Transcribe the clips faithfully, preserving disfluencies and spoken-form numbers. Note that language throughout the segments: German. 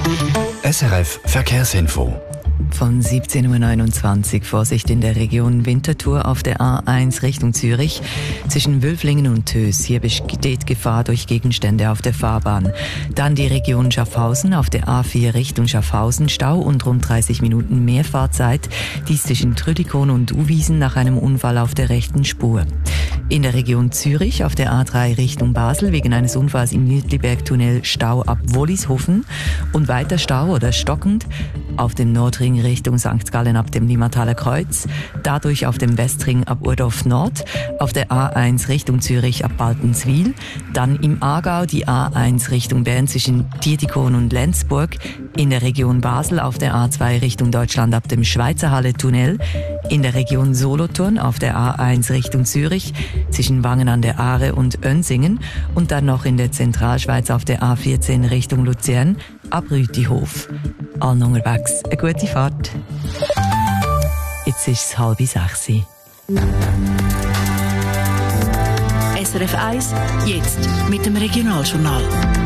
S R F Verkehrsinfo. Von siebzehn Uhr neunundzwanzig Vorsicht in der Region Winterthur auf der A eins Richtung Zürich zwischen Wülflingen und Tös. Hier besteht Gefahr durch Gegenstände auf der Fahrbahn. Dann die Region Schaffhausen auf der A vier Richtung Schaffhausen. Stau und rund dreißig Minuten mehr Fahrzeit. Dies zwischen Trüdikon und Uwiesen nach einem Unfall auf der rechten Spur. In der Region Zürich auf der A drei Richtung Basel wegen eines Unfalls im Nidliberg-Tunnel Stau ab Wollishofen und weiter Stau oder stockend auf dem Nordring Richtung Sankt Gallen ab dem Limmataler Kreuz, dadurch auf dem Westring ab Urdorf Nord, auf der A eins Richtung Zürich ab Baltenswil, dann im Aargau die A eins Richtung Bern zwischen Dietikon und Lenzburg, in der Region Basel auf der A zwei Richtung Deutschland ab dem Schweizerhalle-Tunnel, in der Region Solothurn auf der A eins Richtung Zürich zwischen Wangen an der Aare und Önsingen und dann noch in der Zentralschweiz auf der A vierzehn Richtung Luzern ab Rütihof. Allen unterwegs eine gute Fahrt. Jetzt ist es halb sechs. S R F eins, jetzt mit dem Regionaljournal.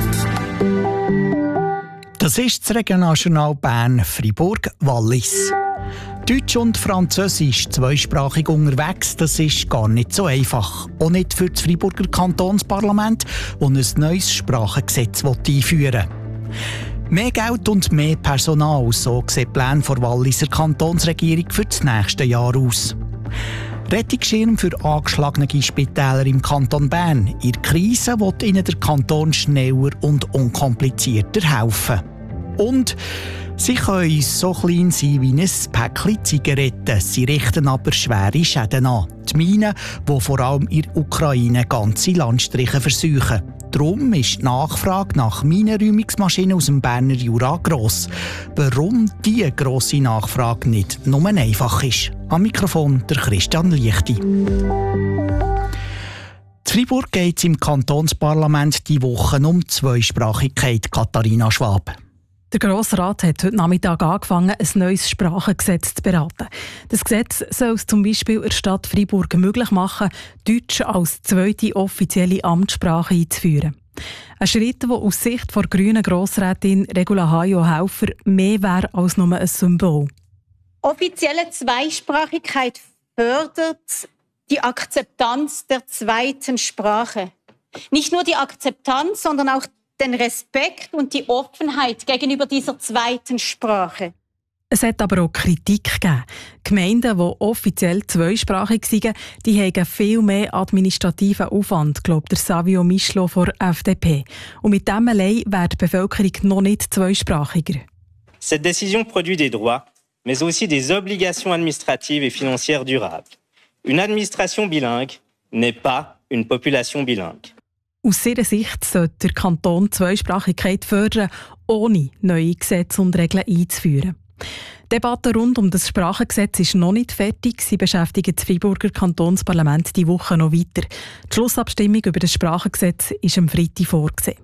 Das ist das Regionaljournal Bern-Fribourg-Wallis. Deutsch und Französisch zweisprachig unterwegs, das ist gar nicht so einfach. Auch nicht für das Friburger Kantonsparlament, das ein neues Sprachengesetz einführen will. Mehr Geld und mehr Personal, so sieht die Pläne der Walliser Kantonsregierung für das nächste Jahr aus. Rettungsschirm für angeschlagene Spitäler im Kanton Bern. In der Krise will ihnen der Kanton schneller und unkomplizierter helfen. Und sie können so klein sein wie ein Päckchen Zigaretten. Sie richten aber schwere Schäden an. Die Minen, die vor allem in der Ukraine ganze Landstriche versuchen. Darum ist die Nachfrage nach Minenräumungsmaschinen aus dem Berner Jura gross. Warum diese grosse Nachfrage nicht nur einfach ist. Am Mikrofon der Christian Lichti. In Fribourg geht es im Kantonsparlament die Woche um Zweisprachigkeit, Katharina Schwab. Der Grosse Rat hat heute Nachmittag angefangen, ein neues Sprachengesetz zu beraten. Das Gesetz soll es zum Beispiel in der Stadt Freiburg möglich machen, Deutsch als zweite offizielle Amtssprache einzuführen. Ein Schritt, der aus Sicht der grünen Grossrätin Regula Hajo-Haufer mehr wäre als nur ein Symbol. Offizielle Zweisprachigkeit fördert die Akzeptanz der zweiten Sprache. Nicht nur die Akzeptanz, sondern auch den Respekt und die Offenheit gegenüber dieser zweiten Sprache. Es hat aber auch Kritik gegeben. Gemeinden, die offiziell zweisprachig sind, die haben viel mehr administrativen Aufwand, glaubt der Savio Michlo von der F D P. Und mit dem allein wäre die Bevölkerung noch nicht zweisprachiger. Cette décision produit des droits, mais aussi des obligations administratives et financières durables. Une administration bilingue n'est pas une population bilingue. Aus ihrer Sicht sollte der Kanton Zweisprachigkeit fördern, ohne neue Gesetze und Regeln einzuführen. Die Debatte rund um das Sprachengesetz ist noch nicht fertig. Sie beschäftigt das Friburger Kantonsparlament die Woche noch weiter. Die Schlussabstimmung über das Sprachengesetz ist am Freitag vorgesehen.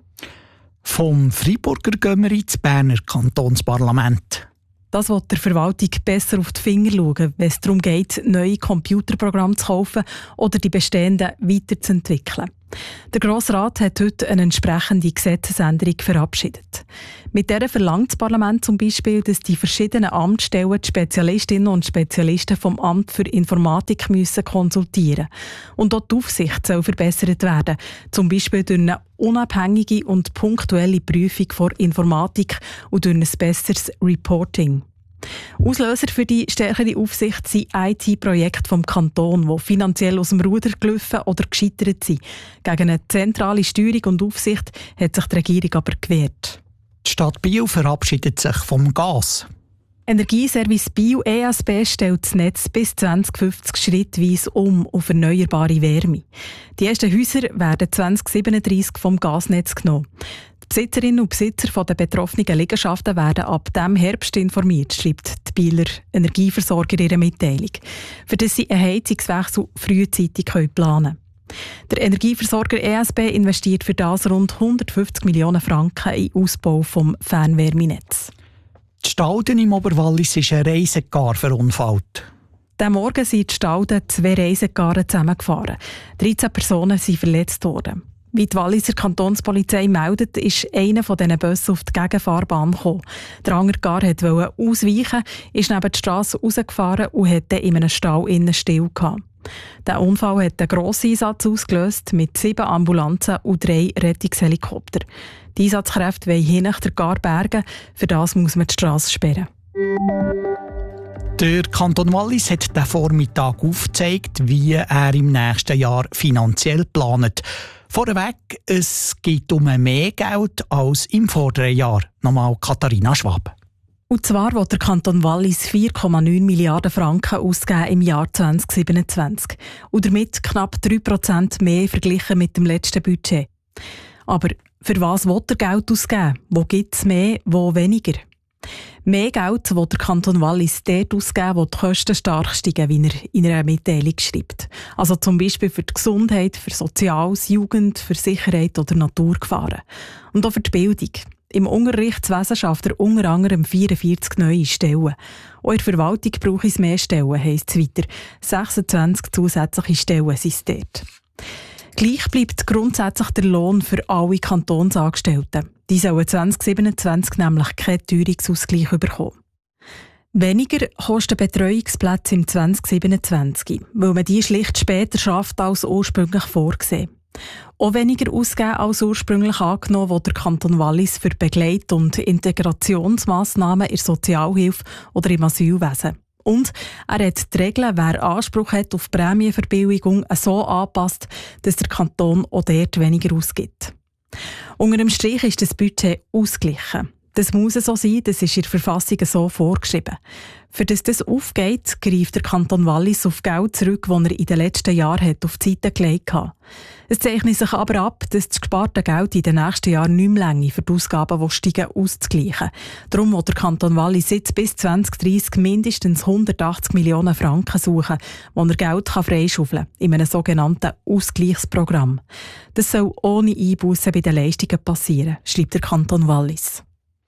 Vom Friburger gehen wir ins Berner Kantonsparlament. Das will der Verwaltung besser auf die Finger schauen, wenn es darum geht, neue Computerprogramme zu kaufen oder die bestehenden weiterzuentwickeln. Der Grosse Rat hat heute eine entsprechende Gesetzesänderung verabschiedet. Mit der verlangt das Parlament zum Beispiel, dass die verschiedenen Amtsstellen die Spezialistinnen und Spezialisten vom Amt für Informatik müssen konsultieren. Und auch die Aufsicht soll verbessert werden, zum Beispiel durch eine unabhängige und punktuelle Prüfung von Informatik und durch ein besseres Reporting. Auslöser für die stärkere Aufsicht sind I T-Projekte vom Kanton, die finanziell aus dem Ruder gelaufen oder gescheitert sind. Gegen eine zentrale Steuerung und Aufsicht hat sich die Regierung aber gewehrt. Die Stadt Biel verabschiedet sich vom Gas. Energieservice Biel E S B stellt das Netz bis zwanzig fünfzig schrittweise um auf erneuerbare Wärme. Die ersten Häuser werden zwanzig siebenunddreißig vom Gasnetz genommen. Die Besitzerinnen und Besitzer der betroffenen Liegenschaften werden ab diesem Herbst informiert, schreibt die Bieler Energieversorger in ihrer Mitteilung, für das sie einen Heizungswechsel frühzeitig planen können. Der Energieversorger E S B investiert für das rund hundertfünfzig Millionen Franken in den Ausbau des Fernwärmenetzes. Die Stalden im Oberwallis ist ein Reisegar verunfallt. Diesen Morgen sind die Stalden zwei Reisegare zusammengefahren. dreizehn Personen sind verletzt worden. Wie die Walliser Kantonspolizei meldet, ist einer von diesen Bussen auf die Gegenfahrbahn gekommen. Der andere gar wollte ausweichen, ist neben die Strasse rausgefahren und hat dann in einem Stall innen still gehabt. Der Unfall hat einen grossen Einsatz ausgelöst mit sieben Ambulanzen und drei Rettungshelikoptern. Die Einsatzkräfte wollen hin nach der Gar bergen, für das muss man die Strasse sperren. Der Kanton Wallis hat diesen Vormittag aufgezeigt, wie er im nächsten Jahr finanziell plant. Vorweg, es geht um mehr Geld als im vorderen Jahr. Nochmal Katharina Schwab. Und zwar will der Kanton Wallis vier Komma neun Milliarden Franken ausgeben im Jahr zwanzig siebenundzwanzig. Und damit knapp drei Prozent mehr verglichen mit dem letzten Budget. Aber für was will er Geld ausgeben? Wo gibt es mehr, wo weniger? Mehr Geld will der Kanton Wallis dort ausgeben, wo die Kosten stark steigen, wie er in einer Mitteilung schreibt. Also zum Beispiel für die Gesundheit, für Soziales, Jugend, für Sicherheit oder Naturgefahren. Und auch für die Bildung. Im Unterrichtswesen schafft er unter anderem vierundvierzig neue Stellen. Auch in der Verwaltung braucht es mehr Stellen, heisst es weiter. sechsundzwanzig zusätzliche Stellen sind es dort. Gleich bleibt grundsätzlich der Lohn für alle Kantonsangestellten. Die sollen zwanzig siebenundzwanzig nämlich keinen Teuerungsausgleich bekommen. Weniger kosten Betreuungsplätze im zwanzig siebenundzwanzig, weil man die schlicht später schafft als ursprünglich vorgesehen. Auch weniger ausgeben als ursprünglich angenommen, wo der Kanton Wallis für Begleit- und Integrationsmassnahmen in der Sozialhilfe oder im Asylwesen. Und er hat die Regeln, wer Anspruch hat auf Prämienverbilligung, so angepasst, dass der Kanton auch dort weniger ausgibt. Unter dem Strich ist das Budget ausgeglichen. Das muss so sein, das ist in der Verfassung so vorgeschrieben. Für das das aufgeht, greift der Kanton Wallis auf Geld zurück, das er in den letzten Jahren hat auf die Seite gelegt hat. Es zeichnet sich aber ab, dass das gesparte Geld in den nächsten Jahren nicht mehr reicht, für die Ausgaben, die steigen, auszugleichen. Darum will der Kanton Wallis jetzt bis zwanzig dreissig mindestens hundertachtzig Millionen Franken suchen, wo er Geld freischaufeln kann, in einem sogenannten Ausgleichsprogramm. Das soll ohne Einbussen bei den Leistungen passieren, schreibt der Kanton Wallis.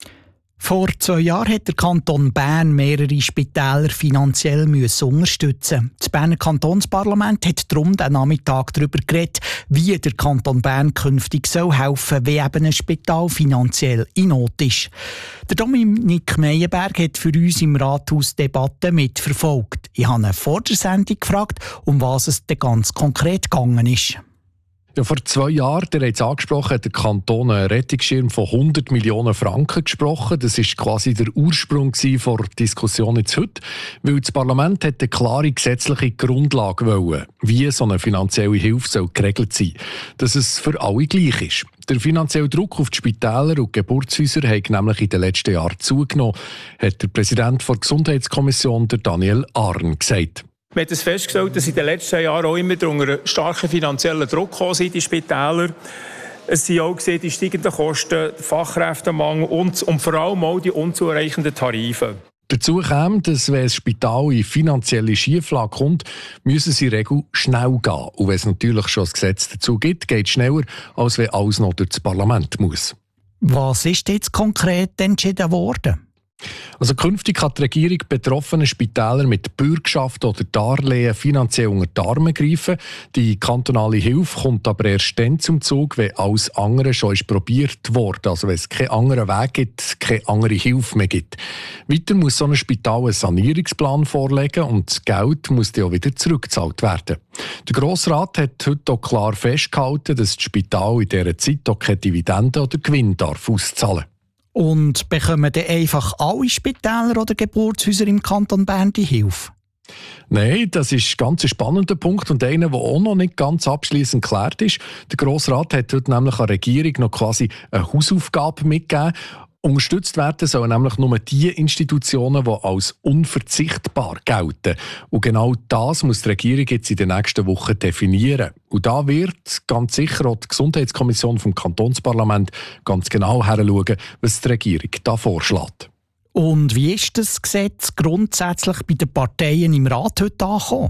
Vor zwei Jahren hat der Kanton Bern mehrere Spitäler finanziell müssen unterstützen. Das Berner Kantonsparlament hat darum den Nachmittag darüber geredet, wie der Kanton Bern künftig soll helfen, wenn eben ein Spital finanziell in Not ist. Der Dominik Meyerberg hat für uns im Rathaus Debatten mitverfolgt. Ich habe ihn vor der Sendung gefragt, um was es denn ganz konkret gegangen ist. Ja, vor zwei Jahren, der hat es angesprochen, hat der Kanton einen Rettungsschirm von hundert Millionen Franken gesprochen. Das war quasi der Ursprung der Diskussion jetzt heute, weil das Parlament hat eine klare gesetzliche Grundlage wollen, wie so eine finanzielle Hilfe soll geregelt sein, dass es für alle gleich ist. Der finanzielle Druck auf die Spitäler und Geburtshäuser hat nämlich in den letzten Jahren zugenommen, hat der Präsident der Gesundheitskommission, der Daniel Arn, gesagt. Wir haben festgestellt, dass in den letzten Jahren auch immer unter einen starken finanziellen Druck gekommen sind, die Spitäler. Es sind auch gesehen, die steigenden Kosten, der Fachkräftemangel und, und vor allem auch die unzureichenden Tarife. Dazu kommt, dass wenn ein Spital in finanzielle Schieflage kommt, müssen sie in der Regel schnell gehen. Und wenn es natürlich schon ein Gesetz dazu gibt, geht es schneller, als wenn alles noch durch das Parlament muss. Was ist jetzt konkret entschieden worden? Also künftig kann die Regierung betroffene Spitäler mit Bürgschaft oder Darlehen finanziell unter die Arme greifen. Die kantonale Hilfe kommt aber erst dann zum Zug, wenn alles andere schon ist probiert wurde. Also wenn es keinen anderen Weg gibt, keine andere Hilfe mehr gibt. Weiter muss so ein Spital einen Sanierungsplan vorlegen und das Geld muss dann auch wieder zurückgezahlt werden. Der Grossrat hat heute auch klar festgehalten, dass das Spital in dieser Zeit auch keine Dividenden oder Gewinn darf auszahlen. Und bekommen dann einfach alle Spitäler oder Geburtshäuser im Kanton Bern die Hilfe? Nein, das ist ein ganz spannender Punkt und einer, der auch noch nicht ganz abschliessend geklärt ist. Der Grossrat hat heute nämlich an der Regierung noch quasi eine Hausaufgabe mitgegeben. Unterstützt werden sollen nämlich nur die Institutionen, die als unverzichtbar gelten. Und genau das muss die Regierung jetzt in den nächsten Wochen definieren. Und da wird ganz sicher auch die Gesundheitskommission vom Kantonsparlament ganz genau hinschauen, was die Regierung da vorschlägt. Und wie ist das Gesetz grundsätzlich bei den Parteien im Rat heute angekommen?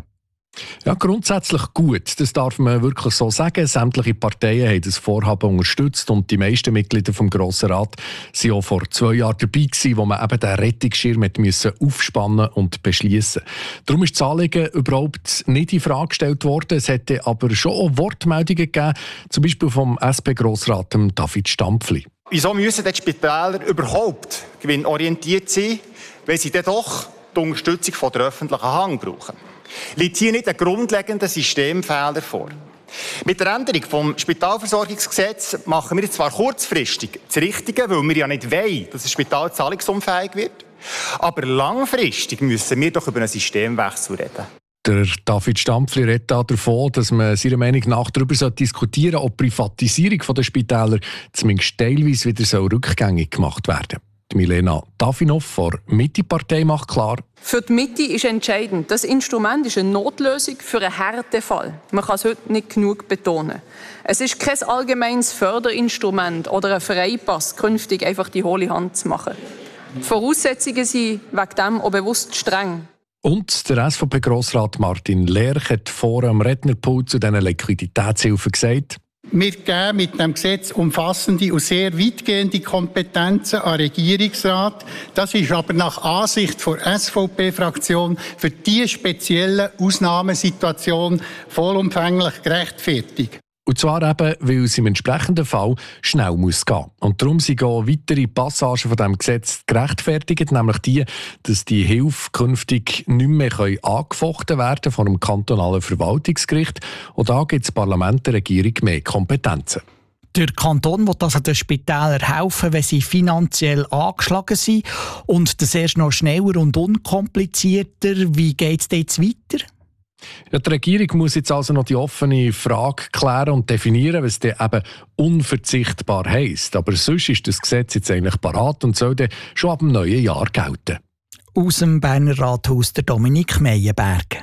Ja, grundsätzlich gut. Das darf man wirklich so sagen. Sämtliche Parteien haben das Vorhaben unterstützt und die meisten Mitglieder vom Grossen Rat waren auch vor zwei Jahren dabei gewesen, wo man eben den Rettungsschirm müssen aufspannen und beschließen. Darum ist das Anliegen überhaupt nicht in Frage gestellt worden. Es hätte aber schon auch Wortmeldungen gegeben, zum Beispiel vom S P-Grossrat David Stampfli. Wieso müssen die Spitäler überhaupt gewinnorientiert sein, wenn sie dann doch die Unterstützung von der öffentlichen Hand brauchen? Liegt hier nicht ein grundlegender Systemfehler vor? Mit der Änderung des Spitalversorgungsgesetzes machen wir zwar kurzfristig das Richtige, weil wir ja nicht wollen, dass das Spital zahlungsunfähig wird, aber langfristig müssen wir doch über einen Systemwechsel reden. Der David Stampfli redet davon, dass man seiner Meinung nach darüber diskutieren soll, ob die Privatisierung der Spitäler zumindest teilweise wieder rückgängig gemacht werden soll. Milena Tafinov von der Mitte-Partei macht klar: Für die Mitte ist entscheidend, das Instrument ist eine Notlösung für einen Härtefall. Man kann es heute nicht genug betonen. Es ist kein allgemeines Förderinstrument oder ein Freipass, künftig einfach die hohle Hand zu machen. Die Voraussetzungen sind wegen dem auch bewusst streng. Und der S V P-Grossrat Martin Lerch hat vor am Rednerpult zu diesen Liquiditätshilfen gesagt: Wir geben mit dem Gesetz umfassende und sehr weitgehende Kompetenzen an den Regierungsrat. Das ist aber nach Ansicht der S V P-Fraktion für diese spezielle Ausnahmesituation vollumfänglich gerechtfertigt. Und zwar eben, weil es im entsprechenden Fall schnell muss gehen. Und darum sind auch weitere Passagen von diesem Gesetz gerechtfertigt, nämlich die, dass die Hilfe künftig nicht mehr angefochten werden kann von einem kantonalen Verwaltungsgericht. Und da gibt das Parlament der Regierung mehr Kompetenzen. Der Kanton will also den Spitälern helfen, wenn sie finanziell angeschlagen sind. Und das erst noch schneller und unkomplizierter. Wie geht es jetzt weiter? Ja, die Regierung muss jetzt also noch die offene Frage klären und definieren, was dann eben unverzichtbar heisst. Aber sonst ist das Gesetz jetzt eigentlich parat und soll dann schon ab dem neuen Jahr gelten. Aus dem Berner Rathaus der Dominik Meienberg.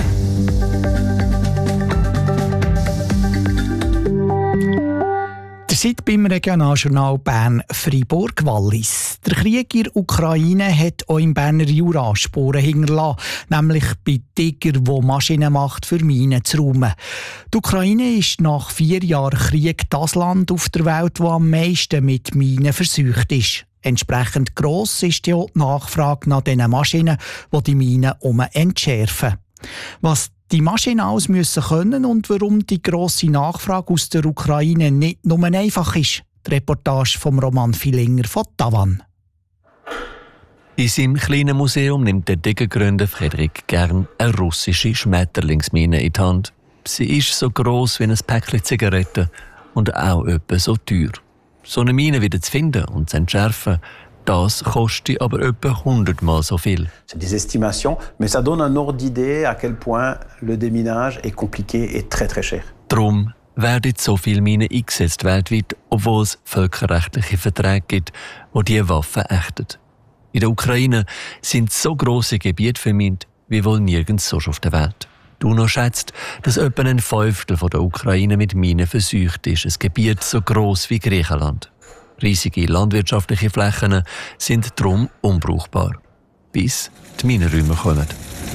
Ihr seid beim Regionaljournal Bern-Fribourg-Wallis. Der Krieg in der Ukraine hat auch im Berner Jura Spuren hinterlassen, nämlich bei Tiger, die Maschinen macht, für Minen zu räumen. Die Ukraine ist nach vier Jahren Krieg das Land auf der Welt, das am meisten mit Minen verseucht ist. Entsprechend gross ist ja die Nachfrage nach diesen Maschinen, die die Minen entschärfen. Was die Maschinen alles müssen können und warum die grosse Nachfrage aus der Ukraine nicht nur einfach ist. Die Reportage vom Roman Filinger von Tavann. In seinem kleinen Museum nimmt der Diggergründer Frederik gern eine russische Schmetterlingsmine in die Hand. Sie ist so gross wie ein Päckchen Zigaretten und auch etwa so teuer. So eine Mine wieder zu finden und zu entschärfen, das kostet aber etwa hundertmal so viel. C'est des estimations, mais ça donne un ordre d'idée à quel point le déminage est compliqué et très très cher. Darum werden so viele Minen eingesetzt weltweit, obwohl es völkerrechtliche Verträge gibt, die diese Waffen ächten. In der Ukraine sind so grosse Gebiete vermint wie wohl nirgends sonst auf der Welt. Die UNO schätzt, dass etwa ein Fünftel der Ukraine mit Minen verseucht ist, ein Gebiet so gross wie Griechenland. Riesige landwirtschaftliche Flächen sind darum unbrauchbar, bis die Minenräume kommen.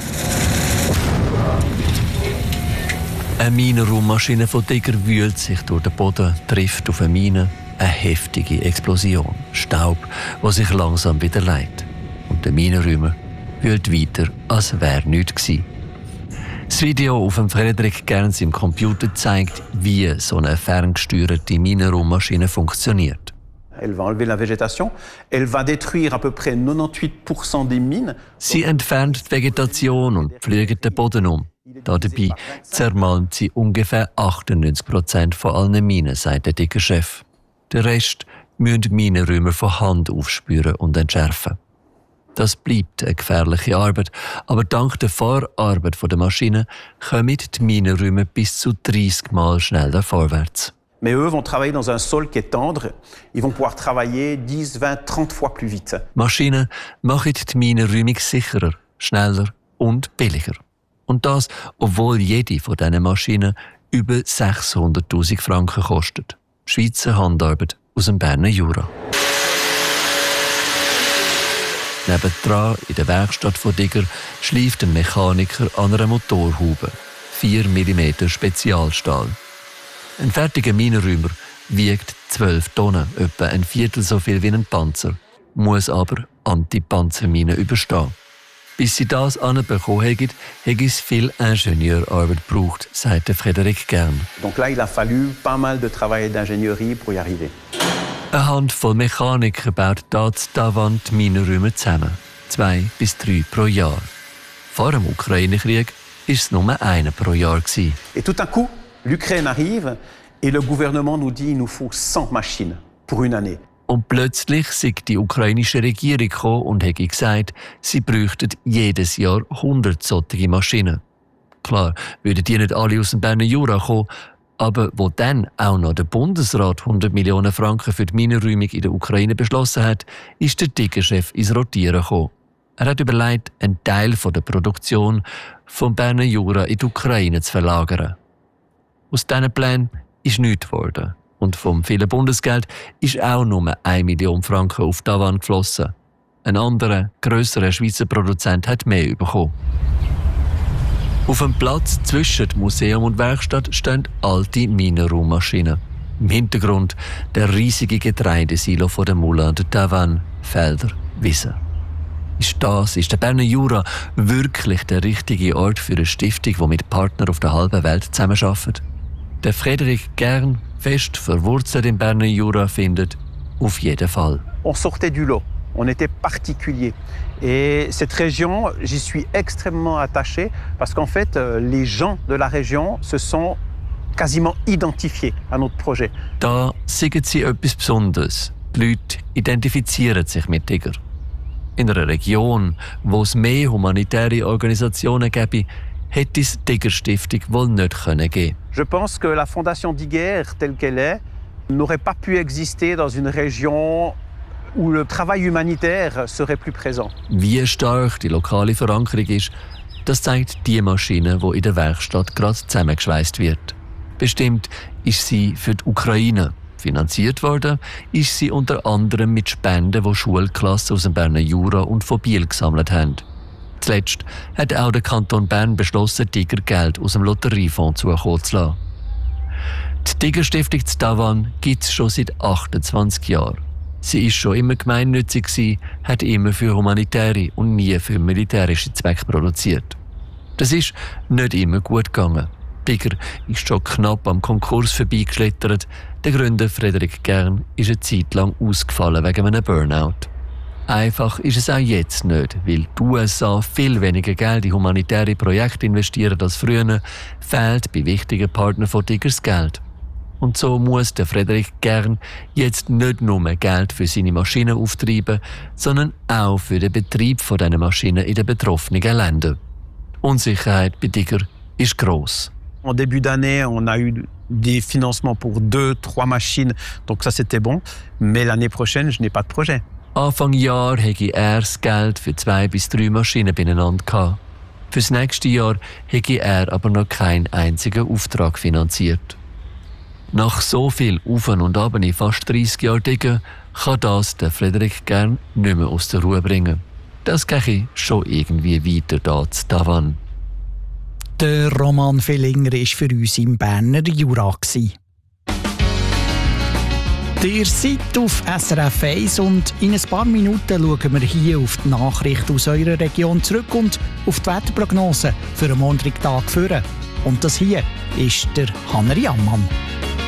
Eine Minenraummaschine von Tiger wühlt sich durch den Boden, trifft auf eine Mine, eine heftige Explosion, Staub, der sich langsam wieder leitet. Und der Minenräumer wühlt weiter, als wäre nichts gewesen. Das Video auf dem Frederik Gerns im Computer zeigt, wie so eine ferngesteuerte Minenraummaschine funktioniert. Elle va enlever la végétation, elle va détruire à peu près neunundneunzig Prozent des mines. Sie entfernt die Vegetation und pflügt den Boden um. Dabei zermalmt sie ungefähr achtundneunzig Prozent von allen Minen, sagt der dicke Chef. Der Rest müssen die Minenräumer von Hand aufspüren und entschärfen. Das bleibt eine gefährliche Arbeit, aber dank der Vorarbeit der Maschine kommen die Minenräume bis zu dreißig Mal schneller vorwärts. Mais eux vont travailler dans un sol qui est tendre. Ils vont pouvoir travailler dix, vingt, trente fois plus vite. Maschinen machen die Minenräumung sicherer, schneller und billiger. Und das, obwohl jede von diesen Maschinen über sechshunderttausend Franken kostet. Schweizer Handarbeit aus dem Berner Jura. Nebendran, in der Werkstatt von Digger, schleift ein Mechaniker an einer Motorhaube. vier Millimeter Spezialstahl. Ein fertiger Minenräumer wiegt zwölf Tonnen, etwa ein Viertel so viel wie ein Panzer, muss aber Anti-Panzerminen überstehen. Bis sie das anbekommen haben, hat es viel Ingenieurarbeit gebraucht, sagt Frédéric Gern. Donc là, il a fallu pas mal de travail d'ingénierie pour y arriver. Eine Handvoll Mechaniker baut da zu Tavan die Minenräume zusammen. Zwei bis drei pro Jahr. Vor dem Ukraine-Krieg war es nur einer pro Jahr. Et tout à coup, l'Ukraine arrive et le gouvernement nous dit qu'il nous faut cent machines pour une année. Und plötzlich sei die ukrainische Regierung gekommen und hat gesagt, sie bräuchten jedes Jahr hundert solche Maschinen. Klar, würden die nicht alle aus dem Berner Jura kommen, aber wo dann auch noch der Bundesrat hundert Millionen Franken für die Minenräumung in der Ukraine beschlossen hat, ist der Digger-Chef ins Rotieren gekommen. Er hat überlegt, einen Teil der Produktion vom Berner Jura in die Ukraine zu verlagern. Aus diesen Plänen ist nichts geworden. Und vom vielen Bundesgeld ist auch nur eine Million Franken auf Tavan geflossen. Ein anderer, grösserer Schweizer Produzent hat mehr bekommen. Auf dem Platz zwischen Museum und Werkstatt stehen alte Minenraummaschinen. Im Hintergrund der riesige Getreidesilo von der Moulin de Tavan, Felder, Wiesen. Ist das, ist der Berner Jura wirklich der richtige Ort für eine Stiftung, die mit Partnern auf der halben Welt zusammenarbeitet? Der Frédéric Gern, fest verwurzelt im Berner Jura, findet auf jeden Fall. On sortait du lot, on était particulier. Et cette région, j'y suis extrêmement attaché parce qu'en fait, les gens de la région se sont quasiment identifiés à notre projet. Da sagen sie etwas Besonderes. Die Leute identifizieren sich mit Digger. In einer Region, wo es mehr humanitäre Organisationen gäbe, hätte es die Digger-Stiftung wohl nicht geben können. Je pense que la Fondation Digger, telle qu'elle est, n'aurait pas pu exister dans une région où le travail humanitaire serait plus présent. Wie stark die lokale Verankerung ist, das zeigt die Maschine, die in der Werkstatt gerade zusammengeschweißt wird. Bestimmt ist sie für die Ukraine. Finanziert worden ist sie unter anderem mit Spenden, die Schulklassen aus dem Berner Jura und von Biel gesammelt haben. Zuletzt hat auch der Kanton Bern beschlossen, Digger Geld aus dem Lotteriefonds zukommen zu lassen. Die Digger-Stiftung zu Tavan gibt es schon seit achtundzwanzig Jahren. Sie ist schon immer gemeinnützig gewesen, hat immer für humanitäre und nie für militärische Zwecke produziert. Das ist nicht immer gut gegangen. Digger ist schon knapp am Konkurs vorbeigeschlittert. Der Gründer Frédéric Gern ist eine Zeit lang ausgefallen wegen einem Burnout. Einfach ist es auch jetzt nicht, weil die U S A viel weniger Geld in humanitäre Projekte investieren als früher, fehlt bei wichtigen Partnern von Diggers Geld. Und so muss der Frédéric Gern jetzt nicht nur Geld für seine Maschinen auftreiben, sondern auch für den Betrieb dieser Maschinen in den betroffenen Ländern. Die Unsicherheit bei Digger ist gross. En début d'année, on a eu des financements pour deux, trois machines, donc ça c'était bon. Mais l'année prochaine, je n'ai pas de projet. Anfang Jahr hätte er das Geld für zwei bis drei Maschinen beieinander gehabt. Fürs nächste Jahr hätte er aber noch keinen einzigen Auftrag finanziert. Nach so viel Auf und Ab in fast dreissig Jahren Digger kann das der Frédéric Gern nicht mehr aus der Ruhe bringen. Das gehe schon irgendwie weiter da zu Tavan. Der Roman Villinger war für uns im Berner Jura. Ihr seid auf S R F eins und in ein paar Minuten schauen wir hier auf die Nachrichten aus eurer Region zurück und auf die Wetterprognose für den morgigen Tag führen. Und das hier ist der Hanner Jammann.